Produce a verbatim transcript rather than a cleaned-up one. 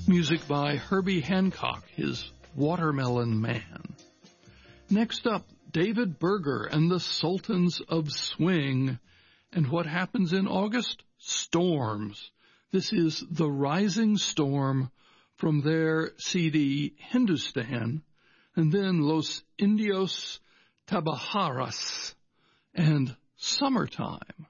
Music by Herbie Hancock, his Watermelon Man. Next up, David Berger and the Sultans of Swing. And what happens in August? Storms. This is The Rising Storm from their C D Hindustan, and then Los Indios Tabajaras and Summertime.